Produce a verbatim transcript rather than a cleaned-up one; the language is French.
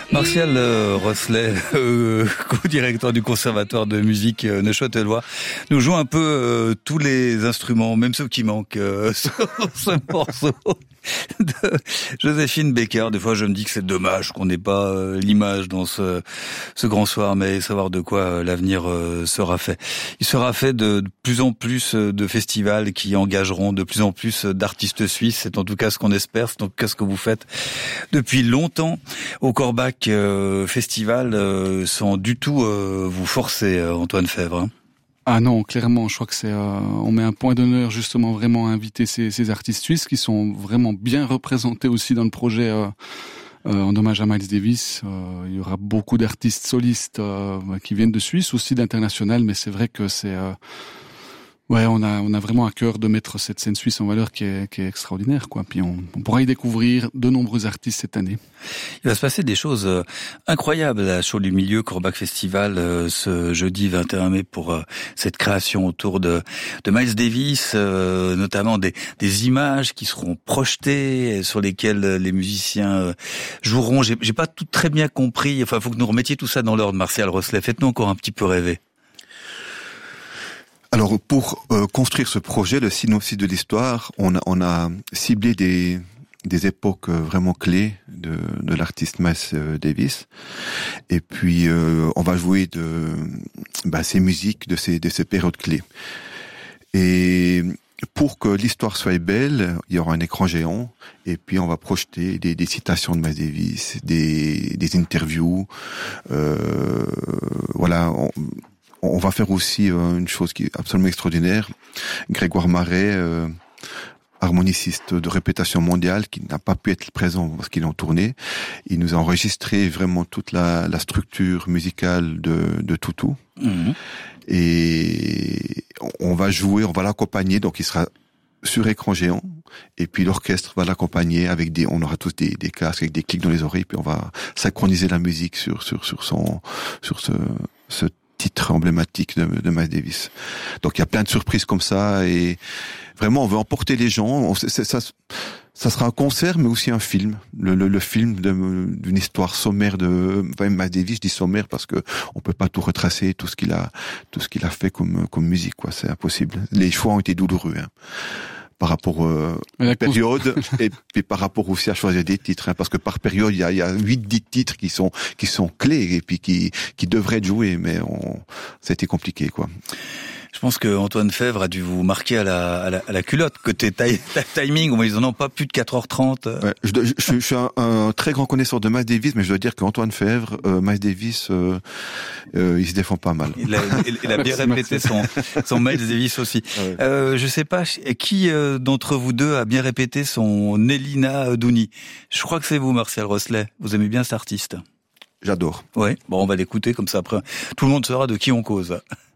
Martial euh, Rosselet, euh, co-directeur du Conservatoire de musique euh, neuchâtelois, nous joue un peu euh, tous les instruments, même ceux qui manquent euh, sur ce morceau de Joséphine Baker. Des fois, je me dis que c'est dommage qu'on n'ait pas euh, l'image dans ce, ce grand soir, mais savoir de quoi euh, l'avenir euh, sera fait. Il sera fait de, de plus en plus de festivals qui engageront de plus en plus d'artistes suisses. C'est en tout cas ce qu'on espère, c'est en tout cas ce que vous faites depuis longtemps au Corbach euh, Festival, euh, sans du tout euh, vous forcer, euh, Antoine Fèvre. Hein. Ah non, clairement, je crois que c'est, euh, on met un point d'honneur justement vraiment à inviter ces, ces artistes suisses qui sont vraiment bien représentés aussi dans le projet euh, euh, en hommage à Miles Davis. Euh, il y aura beaucoup d'artistes solistes euh, qui viennent de Suisse, aussi d'international, mais c'est vrai que c'est, euh, ouais, on a, on a vraiment à cœur de mettre cette scène suisse en valeur qui est, qui est extraordinaire, quoi. Puis on, on pourra y découvrir de nombreux artistes cette année. Il va se passer des choses euh, incroyables à Chaux du Milieu, Corbach Festival, euh, ce jeudi vingt et un mai pour euh, cette création autour de, de Miles Davis, euh, notamment des, des images qui seront projetées, sur lesquelles les musiciens euh, joueront. J'ai, j'ai pas tout très bien compris. Enfin, il faut que nous remettiez tout ça dans l'ordre, Martial Rosselet. Faites-nous encore un petit peu rêver. Alors, pour euh, construire ce projet, le synopsis de l'histoire, on a, on a ciblé des, des époques vraiment clés de, de l'artiste Miles Davis. Et puis, euh, on va jouer de bah, ces musiques de ces, de ces périodes clés. Et pour que l'histoire soit belle, il y aura un écran géant, et puis on va projeter des, des citations de Miles Davis, des, des interviews. Euh, voilà. On, On va faire aussi euh, une chose qui est absolument extraordinaire. Grégoire Marais, euh, harmoniciste de réputation mondiale, qui n'a pas pu être présent parce qu'il est en tournée, il nous a enregistré vraiment toute la, la structure musicale de, de Toutou. Mmh. Et on va jouer, on va l'accompagner, donc il sera sur écran géant, et puis l'orchestre va l'accompagner avec des, on aura tous des, des casques avec des clics dans les oreilles, puis on va synchroniser la musique sur sur sur son sur ce ce titre emblématique de, de Miles Davis. Donc il y a plein de surprises comme ça, et vraiment on veut emporter les gens. On, c'est, c'est, ça, ça sera un concert, mais aussi un film. Le, le, le film de, d'une histoire sommaire de enfin, Miles Davis. Je dis sommaire parce que on peut pas tout retracer, tout ce qu'il a, tout ce qu'il a fait comme comme musique, quoi. C'est impossible. Les choix ont été douloureux. Hein. Par rapport euh, à la période et puis par rapport aussi à choisir des titres, hein, parce que par période il y a il y a huit dix titres qui sont qui sont clés et puis qui qui devraient être joués, mais on ça a été compliqué, quoi. Je pense que Antoine Fèvre a dû vous marquer à la, à la, à la culotte, côté taille, timing, ils en ont pas plus de quatre heures trente. Ouais, je, je, je, je suis un, un très grand connaisseur de Miles Davis, mais je dois dire qu'Antoine Fèvre, euh, Miles Davis, euh, euh, il se défend pas mal. Il a, il, il a bien répété son, son Miles Davis aussi. Ouais. Euh, je sais pas, qui euh, d'entre vous deux a bien répété son Nélina Douni? Je crois que c'est vous, Martial Rosselet. Vous aimez bien cet artiste? J'adore. Ouais. Bon, on va l'écouter, comme ça après, tout le monde saura de qui on cause.